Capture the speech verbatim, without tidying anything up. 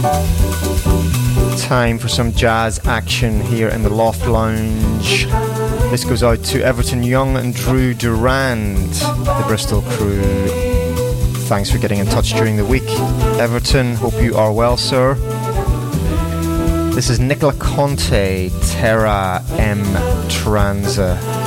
Time for some jazz action here in the Loft Lounge. This goes out to Everton Young and Drew Durand, the Bristol crew. Thanks for getting in touch during the week. Everton, hope you are well, sir. This is Nicola Conte, Terra M Transa.